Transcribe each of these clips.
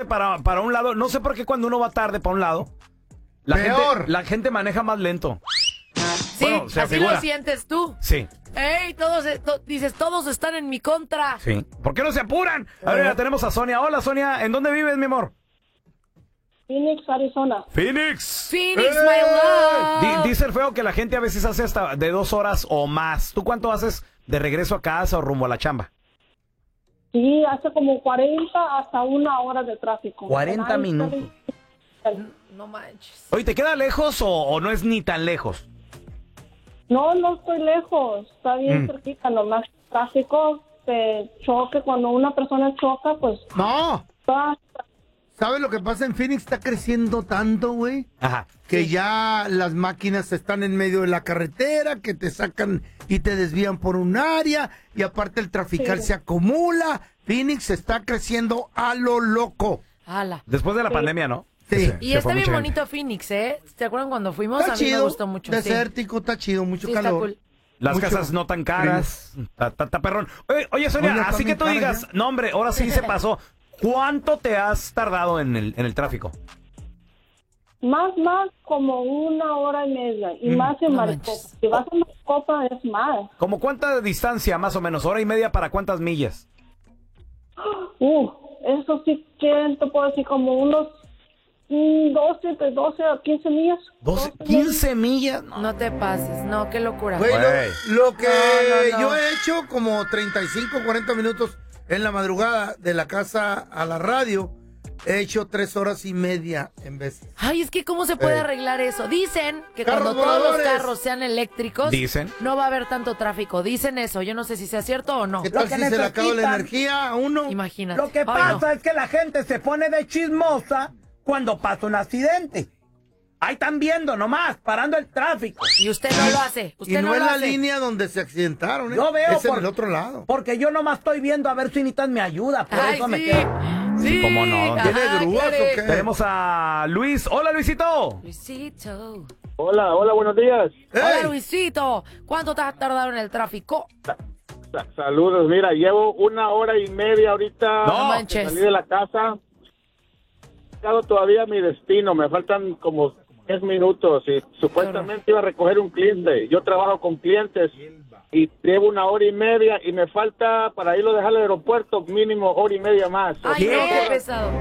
para un lado. No sé por qué cuando uno va tarde para un lado, la gente maneja más lento. Sí, bueno, así lo sientes tú. Sí. Ey, dices, todos están en mi contra. Sí. ¿Por qué no se apuran? A ver, ya tenemos a Sonia. Hola, Sonia. ¿En dónde vives, mi amor? Phoenix, Arizona. ¡Phoenix! ¡My love! Dice el feo que la gente a veces hace hasta de 2 horas o más. ¿Tú cuánto haces de regreso a casa o rumbo a la chamba? Sí, hace como 40 hasta 1 hora de tráfico. 40 minutos. No manches. Oye, ¿te queda lejos o no es ni tan lejos? No estoy lejos. Está bien cerquita. Nomás tráfico, se choque. Cuando una persona choca, pues... ¡No! ¿Sabes lo que pasa en Phoenix? Está creciendo tanto, güey. Ajá. Que ya las máquinas están en medio de la carretera, que te sacan y te desvían por un área, y aparte el trafical se acumula. Phoenix está creciendo a lo loco. ¡Hala! Después de la pandemia, ¿no? Sí. Y está bien bonito Phoenix, ¿eh? ¿Te acuerdan cuando fuimos? Está a mí chido, me gustó mucho. desértico, está chido, mucho sí, calor. Está cool. Las casas no tan caras. Está perrón. Oye, Sonia, así que tú digas, no, hombre, ahora sí se pasó. ¿Cuánto te has tardado en el tráfico? Más, como 1 hora y media. Y más en Maricopa. Si vas a Maricopa es más. ¿Cómo cuánta distancia, más o menos? ¿1 hora y media para cuántas millas? Eso sí que te puedo decir como unos 12 a 15 millas. 15 millas. No te pases, no, qué locura. Bueno, lo que yo he hecho como 35, 40 minutos en la madrugada de la casa a la radio, he hecho 3 horas y media en vez. Ay, es que ¿cómo se puede arreglar eso? Dicen que cuando Carros todos los voladores. carros sean eléctricos, no va a haber tanto tráfico. Dicen eso, yo no sé si sea cierto o no. ¿Qué tal si se le acaba la energía a uno? Imagínate. Lo que pasa es que la gente se pone de chismosa cuando pasa un accidente. Ahí están viendo nomás, parando el tráfico. Y usted no lo hace. Y no es la línea donde se accidentaron, ¿eh? Yo veo es en el otro lado. Porque yo nomás estoy viendo a ver si necesitan mi ayuda. Por eso me quedo. Sí, cómo no. ¿Tiene grúas o qué? Tenemos a Luis. Hola, Luisito. Luisito. Hola, buenos días. Hola, Luisito. ¿Cuánto te has tardado en el tráfico? Saludos, mira, llevo 1 hora y media ahorita. No manches. Salí de la casa. No he llegado todavía a mi destino, me faltan como 10 minutos y supuestamente iba a recoger un cliente. Yo trabajo con clientes y llevo 1 hora y media y me falta para irlo a dejar al aeropuerto mínimo 1 hora y media más. Ay, no, qué pesado.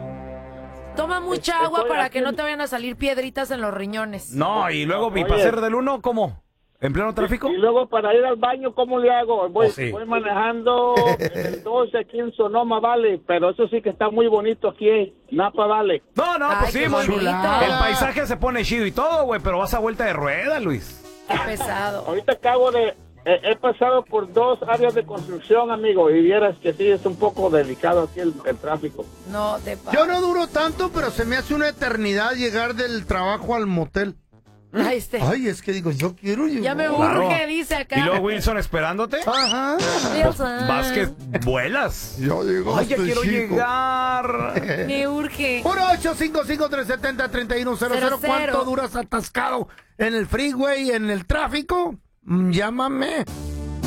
Toma mucha agua para que no te vayan a salir piedritas en los riñones. No, y luego mi pasar del 1, ¿cómo? ¿En pleno tráfico? Y luego para ir al baño, ¿cómo le hago? Voy manejando el 12 aquí en Sonoma Valley, pero eso sí que está muy bonito aquí en Napa Valley. No, pues sí, muy bonito. El paisaje se pone chido y todo, güey, pero vas a vuelta de rueda, Luis. Qué pesado. Ahorita acabo de... he pasado por 2 áreas de construcción, amigo, y vieras que sí, es un poco delicado aquí el tráfico. No te pases. Yo no duro tanto, pero se me hace una eternidad llegar del trabajo al motel. Ay, es que digo, yo quiero llegar. Ya me urge, dice acá. Y luego Wilson esperándote. Ajá. Vas que vuelas. Yo llego. Ay, ya quiero llegar. Me urge. 1-855-370-3100. ¿Cuánto duras atascado en el freeway, en el tráfico? Llámame.